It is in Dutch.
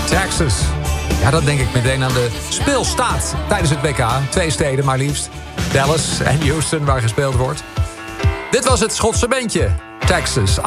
Texas. Ja, dan denk ik meteen aan de speelstaat tijdens het WK. 2 steden maar liefst. Dallas en Houston, waar gespeeld wordt. Dit was het Schotse bandje. Texas.